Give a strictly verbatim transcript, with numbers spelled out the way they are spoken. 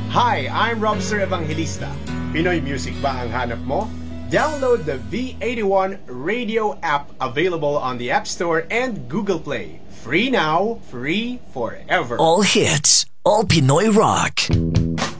Hi, I'm Robster Evangelista. Pinoy music ba ang hanap mo? Download the V eighty-one radio app available on the App Store and Google Play. Free now, free forever. All hits, all Pinoy rock.